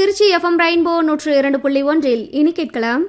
Trichy FM rainbow 102.1 இனி கேட்கலாம்.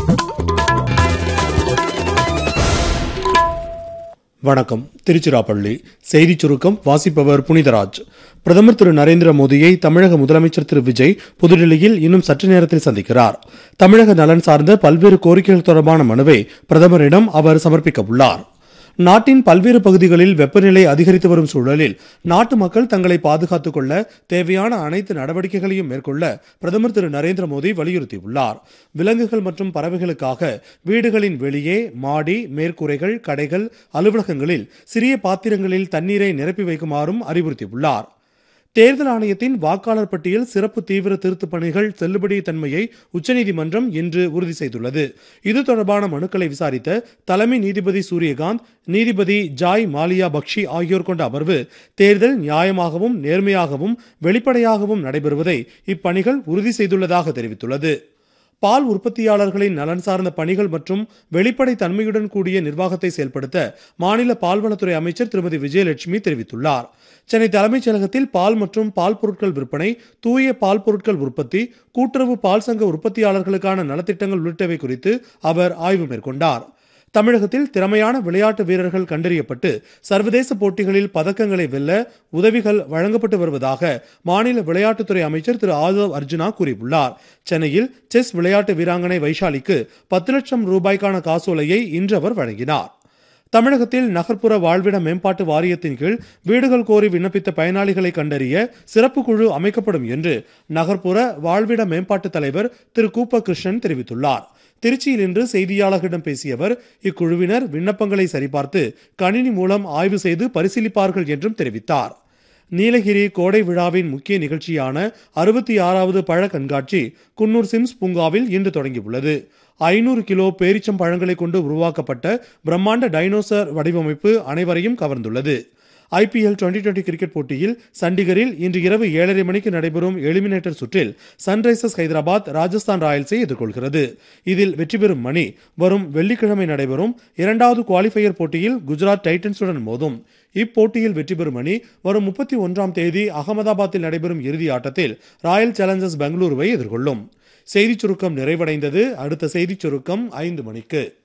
வணக்கம். திருச்சிராப்பள்ளி செய்திச் சுருக்கம் வாசிப்பவர் புனிதராஜ். பிரதமர் திரு நரேந்திர மோடியை தமிழக முதலமைச்சர் திரு விஜய் புதுடில்லியில் இன்னும் சற்று நேரத்தில் சந்திக்கிறார். தமிழக நலன் சார்ந்த பல்வேறு கோரிக்கைகள் தொடர்பான மனுவை பிரதமரிடம் அவர் சமர்ப்பிக்க உள்ளார். நாட்டின் பல்வேறு பகுதிகளில் வெப்பநிலை அதிகரித்து வரும் சூழலில் நாட்டு மக்கள் தங்களை பாதுகாத்துக் கொள்ள தேவையான அனைத்து நடவடிக்கைகளையும் மேற்கொள்ள பிரதமர் திரு நரேந்திர மோடி வலியுறுத்தியுள்ளார். விலங்குகள் மற்றும் பறவைகளுக்காக வீடுகளின் வெளியே, மாடி, மேற்கூரைகள், கடைகள், அலுவலகங்களில் சிறிய பாத்திரங்களில் தண்ணீரை நிரப்பி வைக்குமாறும் அறிவுறுத்தியுள்ளார். தேர்தல் ஆணையத்தின் வாக்காளர் பட்டியல் சிறப்பு தீவிர திருத்தப் பணிகள் செல்லுபடி தன்மையை உச்சநீதிமன்றம் இன்று உறுதி செய்துள்ளது. இது தொடர்பான மனுக்களை விசாரித்த தலைமை நீதிபதி சூரியகாந்த், நீதிபதி ஜாய் மாலியா பக்ஷி ஆகியோர் கொண்ட அமர்வு தேர்தல் நியாயமாகவும் நேர்மையாகவும் வெளிப்படையாகவும் நடைபெறுவதை இப்பணிகள் உறுதி செய்துள்ளதாக தெரிவித்துள்ளது. பால் உற்பத்தியாளர்களின் நலன் சார்ந்த பணிகள் மற்றும் வெளிப்படை தன்மையுடன் கூடிய நிர்வாகத்தை செயல்படுத்த மாநில பால்வளத்துறை அமைச்சர் திருமதி விஜயலட்சுமி தெரிவித்துள்ளார். சென்னை தலைமைச் செயலகத்தில் பால் மற்றும் பால் பொருட்கள் விற்பனை, தூய பால் பொருட்கள் உற்பத்தி, கூட்டுறவு பால் சங்க உற்பத்தியாளர்களுக்கான நலத்திட்டங்கள் உள்ளிட்டவை குறித்து அவர் ஆய்வு மேற்கொண்டார். தமிழகத்தில் திறமையான விளையாட்டு வீரர்கள் கண்டறியப்பட்டு சர்வதேச போட்டிகளில் பதக்கங்களை வெல்ல உதவிகள் வழங்கப்பட்டு வருவதாக மாநில விளையாட்டுத்துறை அமைச்சர் திரு ஆதவ் அர்ஜுனா கூறியுள்ளார். சென்னையில் செஸ் விளையாட்டு வீராங்கனை வைஷாலிக்கு 10 லட்சம் ரூபாய்க்கான காசோலையை இன்று அவர் வழங்கினார். தமிழகத்தில் நகர்ப்புற வாழ்விட மேம்பாட்டு வாரியத்தின் கீழ் வீடுகள் கோரி விண்ணப்பித்த பயனாளிகளை கண்டறிய சிறப்பு குழு அமைக்கப்படும் என்று நகர்ப்புற வாழ்விட மேம்பாட்டு தலைவர் திரு கூப்ப கிருஷ்ணன் தெரிவித்துள்ளார். திருச்சியில் இன்று செய்தியாளர்களிடம் பேசிய அவர், இக்குழுவினர் விண்ணப்பங்களை சரிபார்த்து கணினி மூலம் ஆய்வு செய்து பரிசீலிப்பார்கள் என்றும் தெரிவித்தார். நீலகிரி கோடை விழாவின் முக்கிய நிகழ்ச்சியான 66வது பழ கண்காட்சி குன்னூர் சிம்ஸ் பூங்காவில் இன்று தொடங்கியுள்ளது. 500 கிலோ பேரிச்சம் பழங்களை கொண்டு உருவாக்கப்பட்ட பிரம்மாண்ட டைனோசர் வடிவமைப்பு அனைவரையும் கவர்ந்துள்ளது. IPL 2020 கிரிக்கெட் போட்டியில் சண்டிகரில் இன்று இரவு 7:30 மணிக்கு நடைபெறும் எலிமினேட்டர் சுற்றில் சன்ரைசர்ஸ் ஹைதராபாத் ராஜஸ்தான் ராயல்ஸை எதிர்கொள்கிறது. இதில் வெற்றி பெறும் அணி வரும் வெள்ளிக்கிழமை நடைபெறும் 2வது குவாலிஃபயர் போட்டியில் குஜராத் டைட்டன்ஸுடன் மோதும். இப்போட்டியில் வெற்றி பெறும் அணி வரும் 31ஆம் தேதி அகமதாபாத்தில் நடைபெறும் இறுதி ஆட்டத்தில் ராயல் சேலஞ்சர்ஸ் பெங்களூருவை எதிர்கொள்ளும். செய்திச் சுருக்கம் நிறைவடைந்தது. அடுத்த செய்திச் சுருக்கம் 5 மணிக்கு.